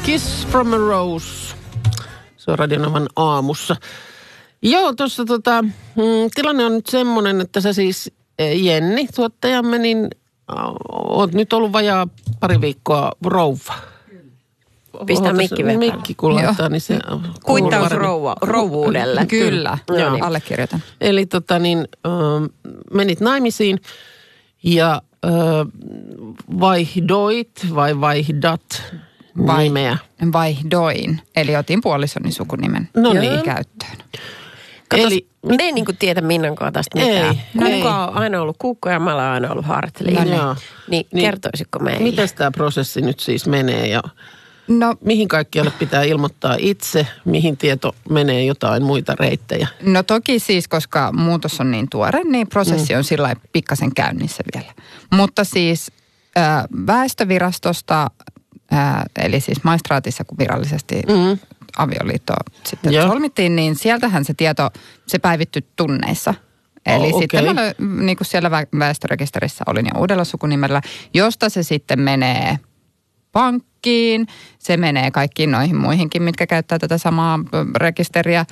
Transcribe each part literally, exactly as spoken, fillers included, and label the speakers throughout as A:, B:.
A: Kiss from a Rose. Se on Radionovan aamussa. Joo, tuossa tota, mm, tilanne on nyt semmoinen, että sä siis Jenni, tuottajamme, niin oot nyt ollut vajaa pari viikkoa rouva.
B: Pistää mikki vetää.
A: Mikki kun laittaa, niin se
B: kuittaus rouva, rouvuudelle.
C: Kyllä,
A: Joo.
C: Joo, allekirjoitan.
A: Eli tota niin, äh, menit naimisiin ja äh, vaihdoit vai vaihdat
C: Vai,
A: nimeä?
C: Vaihdoin, eli otin puolisoni sukunimen
A: No niin.
C: käyttöön.
B: Katos,
A: Eli
B: me ei niinku tiedä Minnankaan tästä mitään.
A: Ei,
B: Kukka on aina ollut Kukko ja mä olen aina ollut Hartli.
A: No
B: niin,
A: joo.
B: niin,
A: Niin.
B: kertoisitko meille?
A: miten tämä prosessi nyt siis menee ja
C: No,
A: mihin kaikkialle pitää ilmoittaa itse, mihin tieto menee jotain muita reittejä?
C: no toki siis, koska muutos on niin tuore, niin prosessi mm. on sillä lailla pikkasen käynnissä vielä. Mutta siis äh, väestövirastosta, äh, eli siis maistraatissa, kun virallisesti mm. avioliitto sitten
A: Joo.
C: solmittiin, niin sieltähän se tieto, se päivittyi tunneissa. Eli
A: Oh,
C: sitten
A: okei.
C: mä lö, niin kuin siellä vä- väestörekisterissä olin jo uudella sukunimellä, josta se sitten menee pankkiin, se menee kaikkiin noihin muihinkin, mitkä käyttää tätä samaa rekisteriä.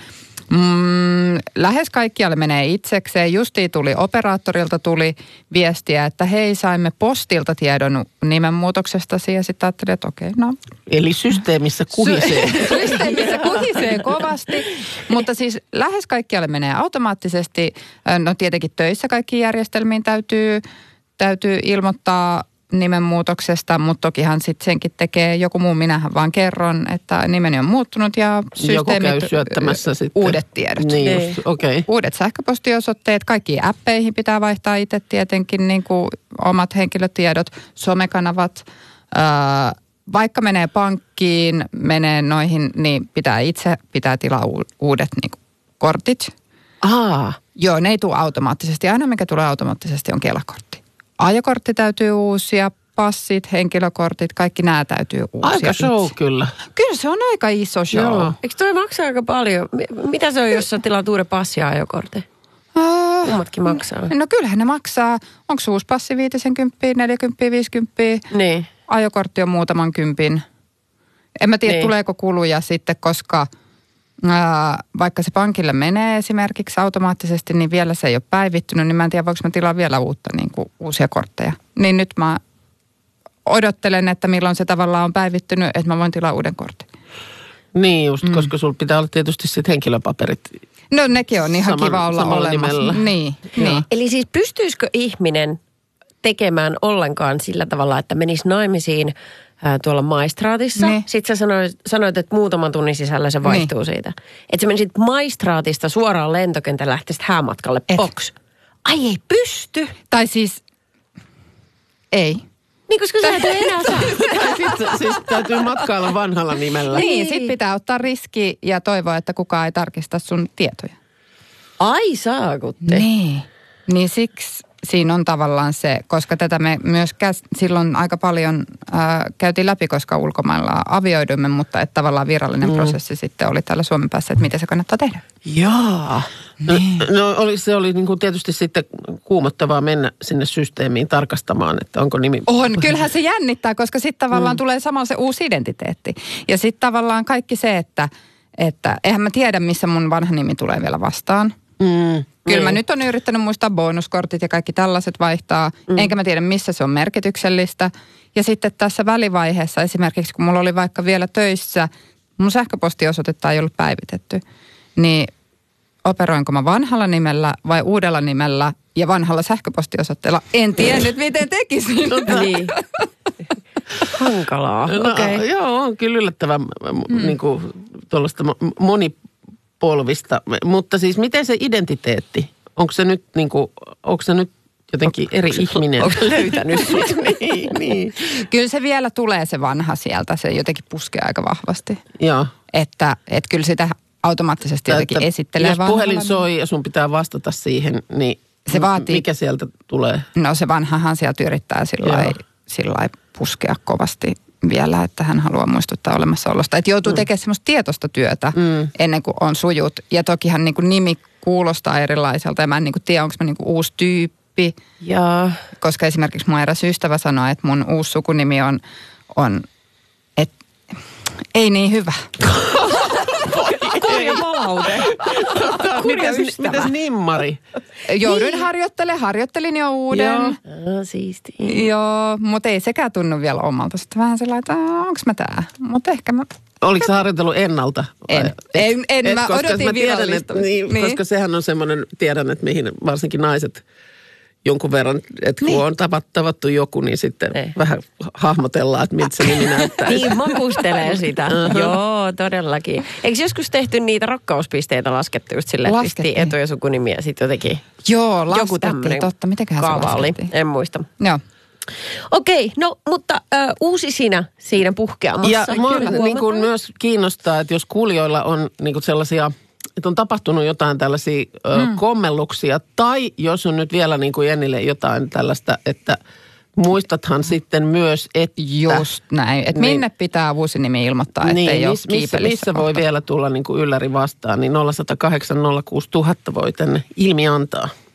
C: Mm, lähes kaikkialle menee itsekseen. Justiin tuli operaattorilta tuli viestiä, että hei, saimme postilta tiedon nimenmuutoksestasi ja sitten ajattelin, että okei, no.
A: Eli systeemissä kuhisee.
C: Systeemissä kuhisee kovasti, mutta siis lähes kaikkialle menee automaattisesti. No tietenkin töissä kaikkiin järjestelmiin täytyy, täytyy ilmoittaa nimenmuutoksesta, mutta tokihan sitten senkin tekee joku muu. Minähän vaan kerron, että nimeni on muuttunut ja
A: Joku käy
C: systeemit
A: syöttämässä sitten.
C: uudet tiedot.
A: Niin just, okei. Okay.
C: Uudet sähköpostiosoitteet, kaikkiin appeihin pitää vaihtaa itse tietenkin niin kuin omat henkilötiedot, somekanavat. Ää, vaikka menee pankkiin, menee noihin, niin pitää itse pitää tilaa u- uudet niin kuin kortit.
A: Aa,
C: Joo, ne ei tule automaattisesti. Aina mikä tulee automaattisesti on Kela-kortti. Ajokortti täytyy uusia, passit, henkilökortit, kaikki nämä täytyy uusia.
A: aika show
C: itse.
A: kyllä.
C: Kyllä se on aika iso show.
A: Joo.
B: Eikö toi maksaa aika paljon? Mitä se on, jos sä tilaat uuden passi ja ajokortin?
C: Äh,
B: Kummatkin maksaa.
C: no kyllähän ne maksaa. Onko uusi passi viitisen kymppiä, neljäkymppiä, viisikymppiä?
B: Niin.
C: Ajokortti on muutaman kympin. En mä tiedä,
B: Niin.
C: tuleeko kuluja sitten, koska ää, vaikka se pankille menee esimerkiksi automaattisesti, niin vielä se ei ole päivittynyt, niin mä en tiedä, voiko mä tilaa vielä uutta, niin kuin uusia kortteja. Niin nyt mä odottelen, että milloin se tavallaan on päivittynyt, että mä voin tilaa uuden kortin.
A: Niin just, mm. koska sulla pitää olla tietysti sitten henkilöpaperit.
C: No nekin on ihan
A: Saman-
C: kiva olla
A: samalla
C: olemassa.
A: nimellä.
C: Niin, niin.
B: Eli siis pystyisikö ihminen tekemään ollenkaan sillä tavalla, että menisi naimisiin ää, tuolla maistraatissa.
C: Niin.
B: Sitten sä sanoit, sanoit, että muutaman tunnin sisällä se vaihtuu
C: Niin.
B: siitä. Että sä menisit maistraatista suoraan lentokentälle, lähtisit häämatkalle.
C: Et.
B: Box. Ai ei pysty.
C: Tai siis, ei.
B: Niin, koska sä et ole enää saa.
A: Sitten siis täytyy matkailla vanhalla nimellä.
C: Niin, sit pitää ottaa riski ja toivoa, että kukaan ei tarkista sun tietoja.
B: Ai saakutte.
C: Niin. Niin siksi siinä on tavallaan se, koska tätä me myös käs, silloin aika paljon äh, käytiin läpi, koska ulkomailla avioiduimme, mutta että tavallaan virallinen mm. prosessi sitten oli täällä Suomen päässä, että miten se kannattaa tehdä.
A: Jaa. Niin. No oli, se oli niin kuin tietysti sitten kuumottavaa mennä sinne systeemiin tarkastamaan, että onko nimi...
C: On, kyllähän se jännittää, koska sitten tavallaan mm. tulee samalla se uusi identiteetti. Ja sitten tavallaan kaikki se, että, että eihän mä tiedä, missä mun vanha nimi tulee vielä vastaan.
A: Mm.
C: Kyllä mä nyt on yrittänyt muistaa bonuskortit ja kaikki tällaiset vaihtaa, mm. enkä mä tiedä missä se on merkityksellistä. Ja sitten tässä välivaiheessa esimerkiksi, kun mulla oli vaikka vielä töissä, mun sähköpostiosoitetta ei ollut päivitetty, niin operoinko mä vanhalla nimellä vai uudella nimellä ja vanhalla sähköpostiosoitteella? En tiennyt, miten tekisin.
B: No niin. Hankalaa.
A: No,
B: Okay.
A: joo, on kyllä yllättävän mm. niin kuin tuollaista monipolvista. Mutta siis miten se identiteetti? Onko se nyt, niin kuin, onko se nyt jotenkin eri ihminen?
B: Onko löytänyt sut?
A: niin, niin.
C: Kyllä se vielä tulee se vanha sieltä, se jotenkin puskee aika vahvasti.
A: Joo.
C: Että, että kyllä sitä automaattisesti jotenkin
A: Että
C: esittelee
A: jos
C: vanhalla
A: puhelin
C: nimellä.
A: soi ja sun pitää vastata siihen, niin
C: Se vaatii-
A: mikä sieltä tulee?
C: No se vanhahan sieltä yrittää sillä lailla puskea kovasti vielä, että hän haluaa muistuttaa olemassaolosta. Että joutuu mm. tekemään semmoista tietoista työtä mm. ennen kuin on sujut. Ja tokihan niin kuin nimi kuulostaa erilaiselta ja mä en niin kuin tiedä, onko mä niin kuin uusi tyyppi.
B: Jaa.
C: Koska esimerkiksi mun eräs ystävä sanoi, että mun uusi sukunimi on, on että Ei niin hyvä.
B: Kurja palaute. Kurja
A: Mitäs,
B: ystävä.
A: mitäs nimmari?
C: Jouduin niin. harjoittelemaan, harjoittelin jo uuden.
A: Joo.
B: Ah, siistiä.
C: Joo, mutta ei sekään tunnu vielä omalta. Sitten vähän sellainen, että onko mä tää? Mutta ehkä mä...
A: Oliko sä harjoitellut ennalta?
C: En.
A: Et,
C: En, en
A: et,
C: mä
A: koska
C: odotin
A: mä tiedän, että,
C: virallista.
A: niin,
C: Niin.
A: Koska sehän on semmoinen, tiedän, että mihin varsinkin naiset jonkun verran, että kun
C: Niin.
A: on tavat, tavattu joku, niin sitten
B: Ei.
A: vähän hahmotellaan, että miltä se nimi näyttää.
B: Niin, makustelee sitä. Joo, todellakin. Eikö joskus tehty niitä rakkauspisteitä laskettu just silleen, että pisti
C: Laskettiin.
B: etu- ja sukunimi ja sitten jotenkin
C: Joo,
B: joku
C: laskettiin.
B: tämmöinen
C: Totta, mitenköhän se
B: kaava oli.
C: laskettiin?
B: En muista.
C: Joo.
B: Okei, no mutta ö, uusi sinä siinä puhkeamassa.
A: Ja mua
B: Kyllä
A: niin kuin
B: huomataan.
A: myös kiinnostaa, että jos kuulijoilla on niin kuin sellaisia, että on tapahtunut jotain tällaisia ö,
C: Hmm.
A: kommelluksia, tai jos on nyt vielä niin kuin Jennille jotain tällaista, että muistathan sitten myös, että...
C: Just näin. Että
A: Niin.
C: minne pitää uusi nimi ilmoittaa, ettei
A: Niin,
C: ole
A: miss, missä,
C: kiipelissä
A: missä voi
C: kohta.
A: vielä tulla niin kuin ylläri vastaan, niin nolla yksi nolla kahdeksan nolla kuusi tuhatta voi tänne ilmi antaa.